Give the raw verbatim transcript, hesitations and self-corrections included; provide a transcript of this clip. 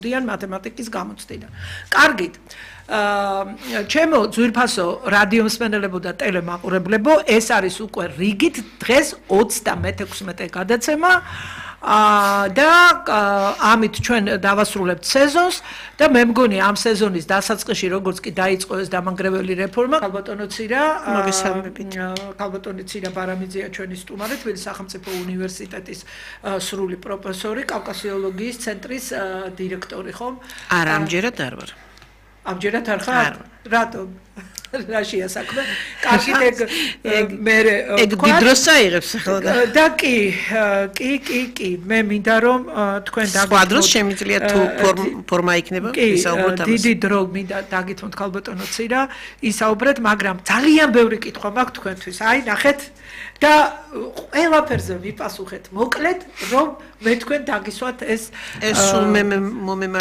დიან მათემატიკის გამოცდიდან. კარგით. აა ჩემო ძვირფასო რადიო მსმენელებო და ტელემაყურებლებო, ეს არის უკვე რიგით დღეს ოცდამეექვსმეტე გადაცემა. აა და ამით ჩვენ დავასრულებთ სეზონს და მე მგონი ამ სეზონის დასაწყისში როგორც კი დაიწყო ეს დამანგრეველი რეფორმა, ქალბატონო ცირა, მოგესალმებით. ქალბატონი ცირა ბარამიძეა ჩვენი სტუმარი, თბილისის სახელმწიფო უნივერსიტეტის სრული პროფესორი, კავკასიოლოგიის ცენტრის დირექტორი, ხო? არა, ამჯერად არ ვარ. ამჯერად არ ხარ? რატომ? რაშია საქმე? კარგით ეგ მე ეგ დიდროს აიღებს ახლა და და კი, კი, კი, კი, მე მინდა რომ თქვენ დაგიწყოთ. სხვა დროს შემიძლია თუ ფორმა იქნება ვისაუბროთ ამაზე. დიდი დრო მინდა დაგითმოთ ქალბატონო ცირა, ისაუბრეთ, მაგრამ ძალიან ბევრი კითხვა მაქვს თქვენთვის. აი, ნახეთ და ყველაფერზე ვიპასუხეთ მოკლედ, რომ მე თქვენ დაგისვათ ეს ეს სულ მე მომემართ